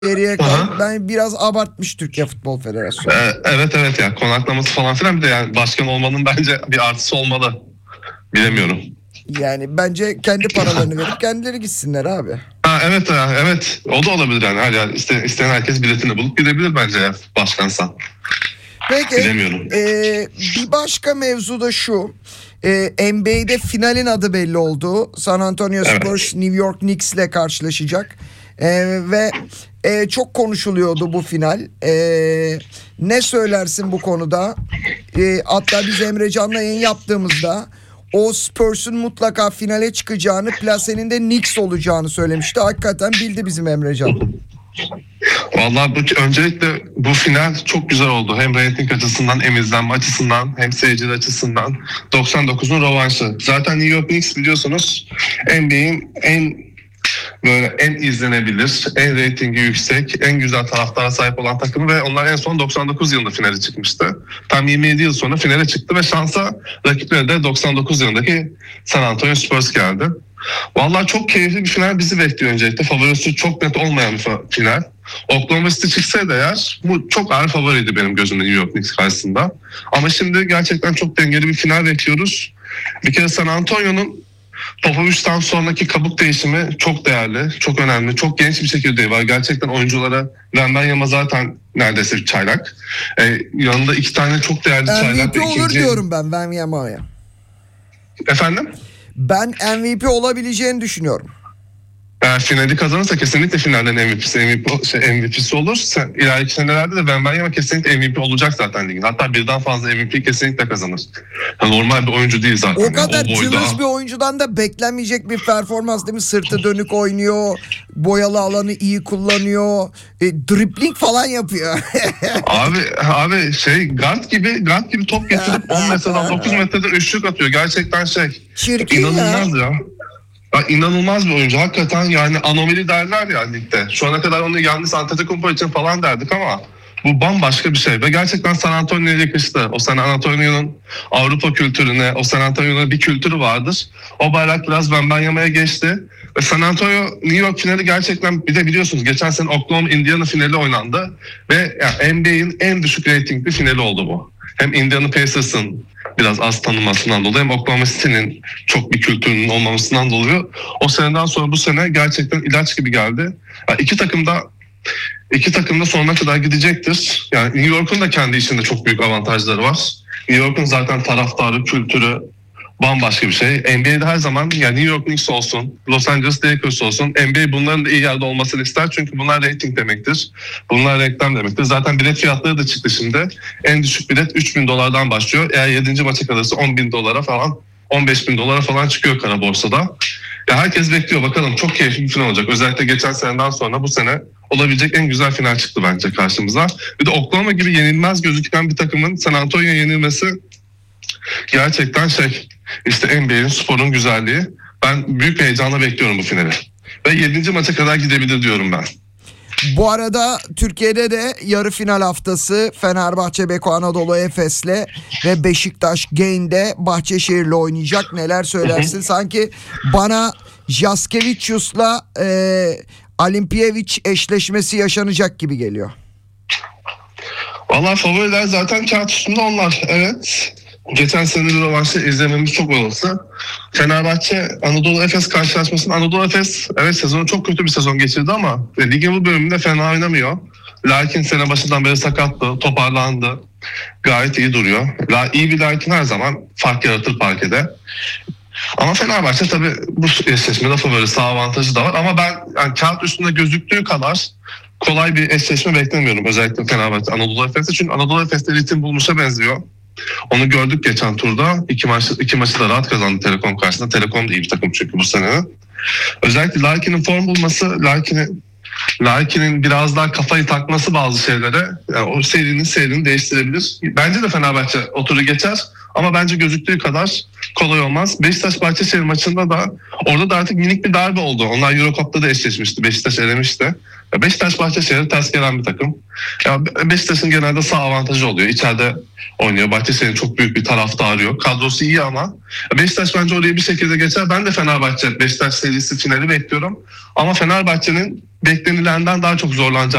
geriye kaldı. Aha. Ben biraz abartmış Türkiye Futbol Federasyonu. Evet ya, konaklaması falan filan, bir de yani başkan olmanın bence bir artısı olmalı. Bilemiyorum. Yani bence kendi paralarını verip kendileri gitsinler abi. Evet, o da olabilir yani. Yani isteyen herkes biletini bulup gidebilir bence ya, başkansa. Peki Bilemiyorum. bir başka mevzu da şu. NBA'de finalin adı belli oldu. San Antonio Spurs New York Knicks ile karşılaşacak. Ve çok konuşuluyordu bu final. Ne söylersin bu konuda? Hatta biz Emrecan'la yayın yaptığımızda o Spurs'un mutlaka finale çıkacağını, plasenin de Knicks olacağını söylemişti. Hakikaten bildi bizim Emrecan. Vallahi öncelikle bu final çok güzel oldu. Hem rating açısından, hem izlenme açısından, hem seyirci açısından. 99'un rövanşı. Zaten New York Knicks biliyorsunuz NBA'in en izlenebilir, en reytingi yüksek, en güzel taraftara sahip olan takımı ve onlar en son 99 yılında finale çıkmıştı. Tam 27 yıl sonra finale çıktı ve şansa rakipleri de 99 yılındaki San Antonio Spurs geldi. Vallahi çok keyifli bir final bizi bekliyor öncelikle. Favorisi çok net olmayan bir final. Oklahoma City çıksaydı eğer, bu çok ağır favoriydi benim gözümde New York Knicks karşısında. Ama şimdi gerçekten çok dengeli bir final bekliyoruz. Bir kere San Antonio'nun Popovich'ten sonraki kabuk değişimi çok değerli, çok önemli. Çok genç bir çekirdeği var. Gerçekten oyunculara Wembanyama zaten neredeyse bir çaylak. Yanında 2 tane çok değerli çaylak. MVP olur diyorum ben Wembanyama'ya. Efendim? Ben MVP olabileceğini düşünüyorum. Eğer finali kazanırsa kesinlikle finalden MVP'si olur. İleriki senelerde de Wembanyama kesinlikle MVP olacak zaten ligin. Hatta birden fazla MVP kesinlikle kazanır. Normal bir oyuncu değil zaten. O kadar cılız bir oyuncudan da beklenmeyecek bir performans değil mi? Sırtı dönük oynuyor. Boyalı alanı iyi kullanıyor. Dribbling falan yapıyor. abi guard gibi top getirip 10 metreden 9 metreden üçlük atıyor. Gerçekten çirkin inanılmaz ya. İnanılmaz bir oyuncu. Hakikaten yani anomali derler ya ligde. Şu ana kadar onu Giannis Antetokounmpo için falan derdik ama bu bambaşka bir şey. Ve gerçekten San Antonio'ya yakıştı. O San Antonio'nun Avrupa kültürüne, o San Antonio'nun bir kültürü vardır. O bayrak biraz Wembanyama'ya geçti. Ve San Antonio New York finali gerçekten, bir de biliyorsunuz geçen sene Oklahoma Indiana finali oynandı. Ve yani NBA'in en düşük reytingli finali oldu bu. Hem Indiana Pacers'ın biraz az tanınmasından dolayı, hem Oklahoma City'nin çok bir kültürünün olmamasından dolayı o seneden sonra bu sene gerçekten ilaç gibi geldi. Yani iki takım da sonuna kadar gidecektir. Yani New York'un da kendi içinde çok büyük avantajları var. New York'un zaten taraftarı, kültürü bambaşka bir şey. NBA'de her zaman, yani New York Knicks olsun, Los Angeles Lakers olsun, NBA bunların da iyi yerde olmasını ister. Çünkü bunlar reyting demektir. Bunlar reklam demektir. Zaten bilet fiyatları da çıktı şimdi. En düşük bilet $3.000'dan başlıyor. Eğer 7. maça kalırsa $10.000 falan, $15.000 falan çıkıyor kara borsada. Ya herkes bekliyor, bakalım, çok keyifli bir final olacak. Özellikle geçen seneden sonra bu sene olabilecek en güzel final çıktı bence karşımıza. Bir de Oklahoma gibi yenilmez gözüken bir takımın San Antonio'ya yenilmesi gerçekten işte NBA'nin, sporun güzelliği. Ben büyük bir heyecanla bekliyorum bu finali. Ve 7. maça kadar gidebilir diyorum ben. Bu arada Türkiye'de de yarı final haftası Fenerbahçe Beko Anadolu Efes'le ve Beşiktaş Gain'de Bahçeşehir'le oynayacak. Neler söylersin? Sanki bana Jaskevicius'la Alimpiyevic eşleşmesi yaşanacak gibi geliyor. Vallahi favoriler zaten kağıt üstünde onlar. Evet. Geçen sene de rövanşı izlememiz çok olası. Fenerbahçe Anadolu Efes karşılaşmasının, Anadolu Efes evet sezonu çok kötü bir sezon geçirdi ama ligin bu bölümünde fena oynamıyor. Lakin sene başından beri sakattı, toparlandı. Gayet iyi duruyor. İyi bir Lakin her zaman fark yaratır parkede. Ama Fenerbahçe tabii bu eşleşmede favorisi, avantajı da var. Ama ben yani kağıt üstünde gözüktüğü kadar kolay bir eşleşme beklemiyorum. Özellikle Fenerbahçe Anadolu Efes'te. Çünkü Anadolu Efes'te ritim bulmuşa benziyor. Onu gördük geçen turda. İki maçı da rahat kazandı Telekom karşısında. Telekom da iyi bir takım çünkü bu sene. Özellikle Larkin'in form bulması, Larkin'in biraz daha kafayı takması bazı şeylere, yani o serinin değiştirebilir. Bence de Fenerbahçe o turu geçer. Ama bence gözüktüğü kadar kolay olmaz. Beşiktaş-Bahçeşehir maçında da orada da artık minik bir darbe oldu. Onlar Eurocup'ta da eşleşmişti. Beşiktaş elemişti. Beşiktaş-Bahçeşehir ters gelen bir takım. Ya Beşiktaş'ın genelde sağ avantajı oluyor. İçeride oynuyor. Bahçeşehir'in çok büyük bir taraftarı yok. Kadrosu iyi ama Beşiktaş bence oraya bir şekilde geçer. Ben de Fenerbahçe Beşiktaş serisi finali bekliyorum. Ama Fenerbahçe'nin beklenilenden daha çok zorlanacağı